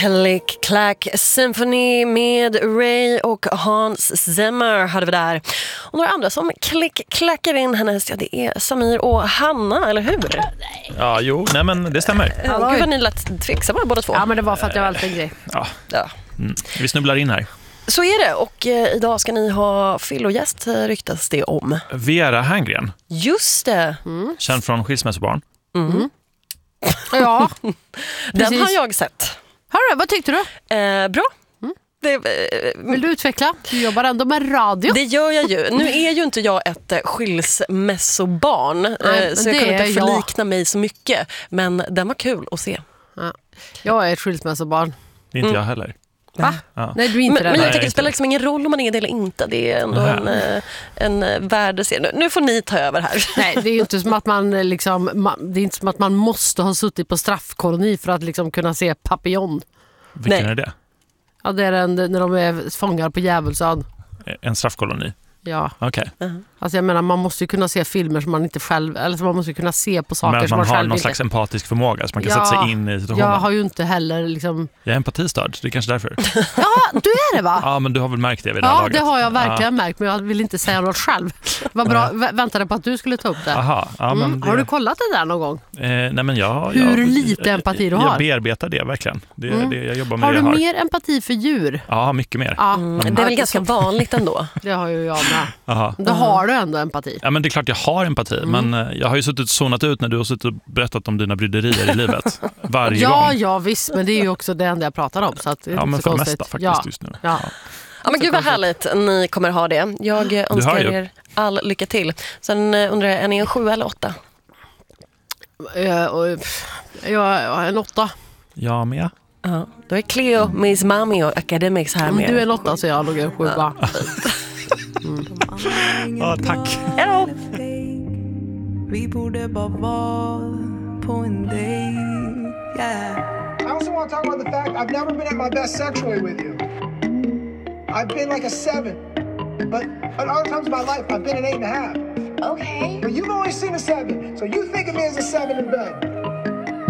Click Clack Symphony med Ray och Hans Zimmer hade vi där. Och några andra som klick-klackar in hennes, ja det är Samir och Hanna, eller hur? Ja, jo, nej men det stämmer. Gud vad ni lät tveksamma båda två. Ja, men det var för att jag var alltid en grej. Ja. Ja. Vi snubblar in här. Så är det, och idag ska ni ha fyllogäst, ryktas det om. Vera Herngren. Just det. Känd från Skilsmässobarn. Ja, Den har jag sett. Hörru, vad tyckte du? Bra. Det, Vill du utveckla? Du jobbar ändå med radio. det gör jag ju. Nu är ju inte jag ett skilsmässobarn, Nej, så jag det kan inte är förlikna mig så mycket. Men den var kul att se. Ja. Jag är ett skilsmässobarn. Det är inte jag heller. Va? Ja. Nej, du är inte Men det. jag Nej, tycker det inte. spelar liksom ingen roll om man är det eller inte. Det är ändå en värdeserie. Nu får ni ta över här. Nej, det är ju inte som att man liksom, det är inte som att man måste ha suttit på straffkoloni för att liksom kunna se Papillon. Vilken Nej. är det? Ja, det är den när de är fångar på Djävulsön. En straffkoloni? Ja. Okej. Alltså jag menar, man måste ju kunna se filmer som man inte själv, eller som man måste kunna se på saker Men att som man man har själv någon inte. slags empatisk förmåga så man kan sätta sig in i situationen. Jag har ju inte heller liksom. Jag är empatistörd, det är kanske därför. Ja, du är det va? Ja, men du har väl märkt det vid det här Ja, laget. det har jag verkligen märkt, men jag vill inte säga något själv. Vad bra, väntade på att du skulle ta upp det. Aha, ja, men det... Har du kollat det där någon gång? Nej, men Hur lite empati du har? Jag bearbetar det verkligen. Det är det jag jobbar med. Har du det jag mer empati för djur? Ja, mycket mer. Ja, Det är väl ganska vanligt ändå. det har ju jag med. Aha. Då har du ändå empati. Ja, men det är klart jag har empati, men jag har ju suttit och zonat ut när du har suttit och berättat om dina bryderier i livet varje gång. Ja, visst, men det är ju också det enda jag pratar om. Så att det är Ja, inte men så för det konstigt. mesta faktiskt just nu. Ja. Ja, men gud vad härligt ni kommer ha det. Jag önskar er all lycka till. Sen undrar jag, är ni en 7 eller 8? Jag är en 8. Jag med. Ja, då är Cleo, Miss Mami och Academics här med. Du är en 8 så jag är nog en 7. Ja, tack. Hej Vi borde bara vara på en dejt, yeah. I also want to talk about the fact I've never been at my best sexually with you. I've been like a 7, but at other times in my life I've been an 8.5. Okay. But you've always seen a 7, so you think of me as a 7 in bed.